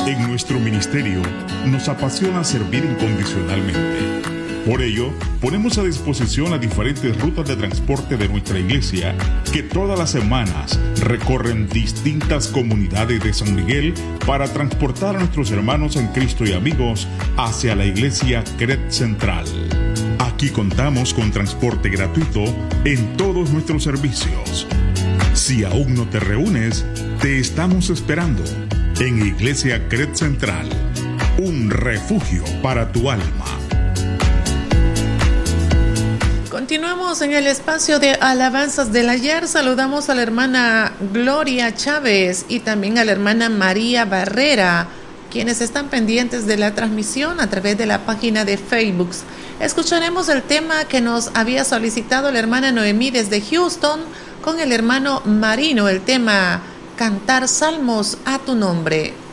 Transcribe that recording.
En nuestro ministerio nos apasiona servir incondicionalmente. Por ello, ponemos a disposición las diferentes rutas de transporte de nuestra iglesia que todas las semanas recorren distintas comunidades de San Miguel para transportar a nuestros hermanos en Cristo y amigos hacia la iglesia CRED Central. Aquí contamos con transporte gratuito en todos nuestros servicios. Si aún no te reúnes, te estamos esperando en Iglesia CRED Central, un refugio para tu alma. Continuamos en el espacio de alabanzas del ayer. Saludamos a la hermana Gloria Chávez y también a la hermana María Barrera, quienes están pendientes de la transmisión a través de la página de Facebook. Escucharemos el tema que nos había solicitado la hermana Noemí desde Houston con el hermano Marino, el tema Cantar Salmos a tu nombre.